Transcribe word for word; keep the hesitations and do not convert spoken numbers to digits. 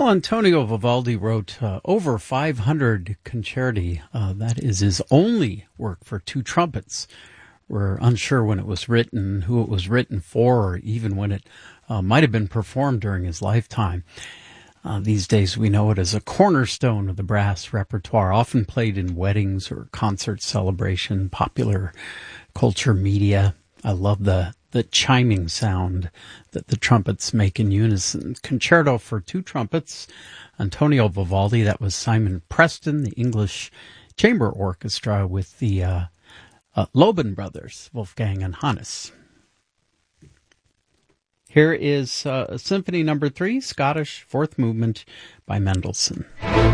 Well, Antonio Vivaldi wrote uh, over five hundred concerti. Uh, that is his only work for two trumpets. We're unsure when it was written, who it was written for, or even when it uh, might have been performed during his lifetime. Uh, these days we know it as a cornerstone of the brass repertoire, often played in weddings or concert celebration, popular culture media. I love the, the chiming sound that the trumpets make in unison. Concerto for two trumpets, Antonio Vivaldi, that was Simon Preston, the English Chamber Orchestra with the uh, uh, Loban brothers, Wolfgang and Hannes. Here is uh, Symphony Number Three, Scottish Fourth Movement by Mendelssohn.